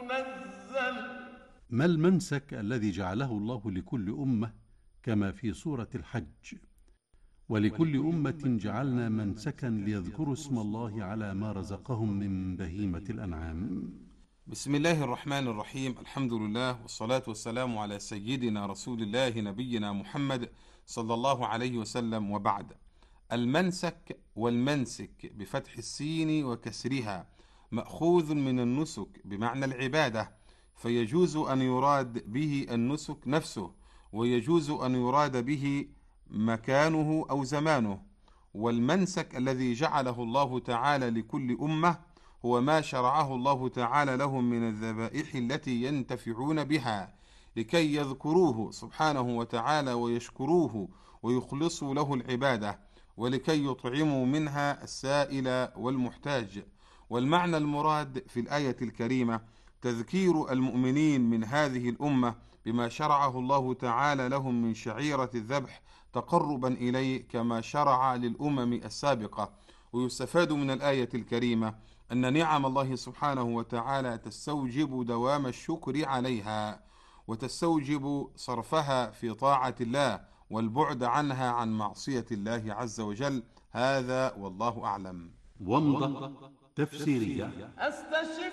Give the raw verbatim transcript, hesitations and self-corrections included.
المنزل. ما المنسك الذي جعله الله لكل أمة كما في سورة الحج؟ ولكل أمة جعلنا منسكا ليذكروا اسم الله على ما رزقهم من بهيمة الأنعام. بسم الله الرحمن الرحيم. الحمد لله والصلاة والسلام على سيدنا رسول الله نبينا محمد صلى الله عليه وسلم، وبعد. المنسك والمنسك بفتح السين وكسرها مأخوذ من النسك بمعنى العبادة، فيجوز أن يراد به النسك نفسه، ويجوز أن يراد به مكانه أو زمانه. والمنسك الذي جعله الله تعالى لكل أمة هو ما شرعه الله تعالى لهم من الذبائح التي ينتفعون بها لكي يذكروه سبحانه وتعالى ويشكروه ويخلصوا له العبادة، ولكي يطعموا منها السائل والمحتاج. والمعنى المراد في الآية الكريمة تذكير المؤمنين من هذه الأمة بما شرعه الله تعالى لهم من شعيرة الذبح تقربا إليه كما شرع للأمم السابقة. ويستفاد من الآية الكريمة أن نعم الله سبحانه وتعالى تستوجب دوام الشكر عليها، وتستوجب صرفها في طاعة الله والبعد عنها عن معصية الله عز وجل. هذا والله أعلم. ومضة تفسيرية.